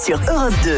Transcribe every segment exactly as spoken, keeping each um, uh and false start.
sur Europe deux.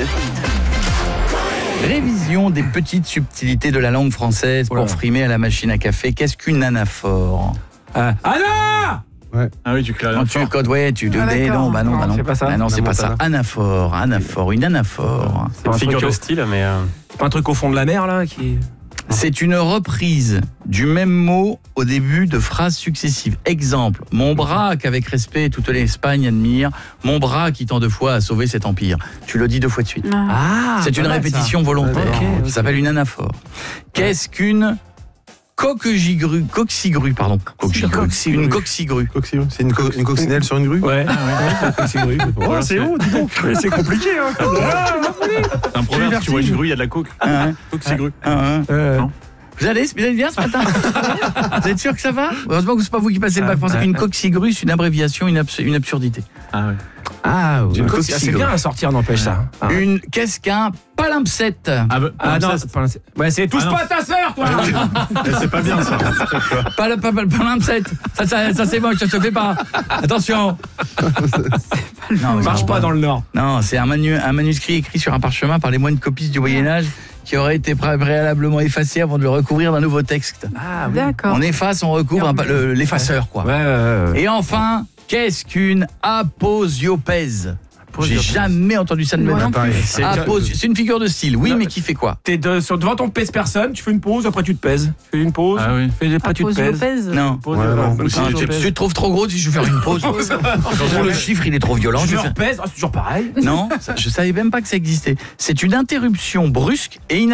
Révision des petites subtilités de la langue française pour Voilà. frimer à la machine à café. Qu'est-ce qu'une anaphore? Ah, Anna Ouais. Ah oui, tu crées Quand tu codes, ouais, tu Ah, dis d'accord. non, bah non, bah non. C'est pas ça. Ah non, c'est Non, pas pas ça. ça. Anaphore, anaphore, une anaphore. C'est pas un figure truc de au- style, mais euh, pas un truc au fond de la mer là qui. C'est une reprise du même mot au début de phrases successives. Exemple, mon bras qu'avec respect toute l'Espagne admire, mon bras qui tant de fois a sauvé cet empire. Tu le dis deux fois de suite. Ah, C'est une répétition volontaire. Ok, ok. Ça s'appelle une anaphore. Qu'est-ce qu'une coquegigru, coxigru, pardon, coxigru. Coxigru. Une coxigru. Coxillon. C'est une, co- une coccinelle sur une grue. Ouais. oh, c'est haut, dis donc. C'est compliqué hein. C'est un proverbe, tu vois une grue, il y a de la coke. Hein, Coke, c'est grue. hein, hein. Euh, Non. Vous allez, vous allez bien ce matin? Vous êtes sûr que ça va? Heureusement que c'est pas vous qui passez le bac français. Une coxigru, c'est une abréviation, une, abs- une absurdité. Ah ouais. Ah, D'une ouais. coxigru. C'est bien à sortir, n'empêche ça. Ah. Une, qu'est-ce qu'un palimpseste? Ah, bah, Ah non, ça, c'est pas- ouais, c'est touche Ah, non. pas à ta sœur, toi. c'est pas bien ça. Pas le pas, pas le palimpseste. Ça, ça, ça c'est moche, ça se fait pas. Attention. Non, Marche pas dans le Nord. Non, c'est un, manu- un manuscrit écrit sur un parchemin par les moines copistes du Moyen-Âge qui aurait été pré- préalablement effacé avant de le recouvrir d'un nouveau texte. Ah D'accord. On efface, on recouvre un pa- le- l'effaceur, quoi. Ouais, ouais, ouais, ouais. Et enfin, qu'est-ce qu'une aposiopèse? J'ai jamais entendu ça de ma Moi vie. non plus. C'est- Apos- C'est une figure de style, oui, Non, mais qui fait quoi? T'es de- sur- devant ton pèse-personne, tu fais une pause, après tu te pèses. Tu fais une pause, Ah oui. fais- après tu te pèses. Aposiopèse. Non. Pause, Ouais, voilà. non, Même si Non, je tu, pèse. tu te trouves trop gros si je veux faire une pause. Le chiffre, il est trop violent. Je je vais me faire- repèse, ah, c'est toujours pareil. Non, ça- je savais même pas que ça existait. C'est une interruption brusque et inattendue.